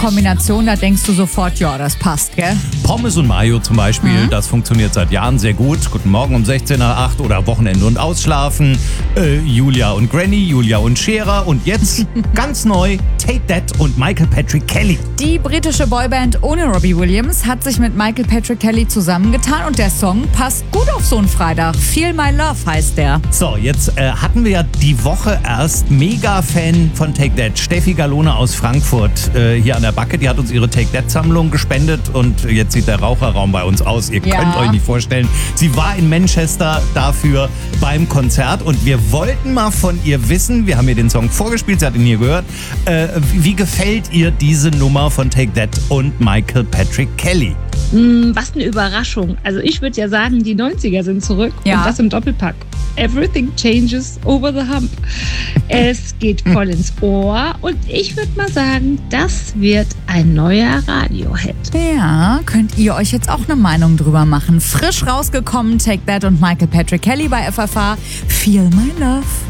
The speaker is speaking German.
Kombination, da denkst du sofort, ja, das passt, gell? Pommes und Mayo zum Beispiel, das funktioniert seit Jahren sehr gut. Guten Morgen um 16 nach 8 oder Wochenende und Ausschlafen. Julia und Granny, Julia und Scherer und jetzt ganz neu Take That und Michael Patrick Kelly. Die britische Boyband ohne Robbie Williams hat sich mit Michael Patrick Kelly zusammengetan und der Song passt gut auf so einen Freitag. Feel My Love heißt der. So, jetzt hatten wir ja die Woche erst Mega-Fan von Take That, Steffi Galone aus Frankfurt hier an der Backe. Die hat uns ihre Take That-Sammlung gespendet und jetzt sieht der Raucherraum bei uns aus. Ihr könnt euch nicht vorstellen. Sie war in Manchester dafür beim Konzert und wir wollten mal von ihr wissen, wir haben ihr den Song vorgespielt, sie hat ihn hier gehört, wie gefällt ihr diese Nummer von Take That und Michael Patrick Kelly? Was eine Überraschung. Also ich würde ja sagen, die 90er sind zurück Ja. und das im Doppelpack. Everything changes over the hump. Es geht voll ins Ohr und ich würde mal sagen, das wird ein neuer Radiohit. Ja, könnt ihr euch jetzt auch eine Meinung drüber machen. Frisch rausgekommen, Take That und Michael Patrick Kelly bei FFH. Feel My Love.